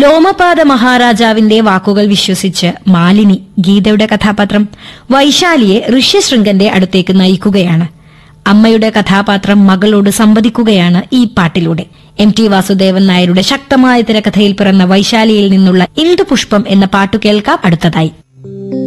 ലോമപാദ മഹാരാജാവിന്റെ വാക്കുകൾ വിശ്വസിച്ച് മാലിനി, ഗീതയുടെ കഥാപാത്രം, വൈശാലിയെ ഋഷ്യശൃംഗന്റെ അടുത്തേക്ക് നയിക്കുകയാണ്. അമ്മയുടെ കഥാപാത്രം മകളോട് സംവദിക്കുകയാണ് ഈ പാട്ടിലൂടെ. MT വാസുദേവൻ നായരുടെ ശക്തമായ തിരക്കഥയിൽ പിറന്ന വൈശാലിയിൽ നിന്നുള്ള ഇൽദുപുഷ്പം എന്ന പാട്ടു കേൾക്കാം അടുത്തതായി.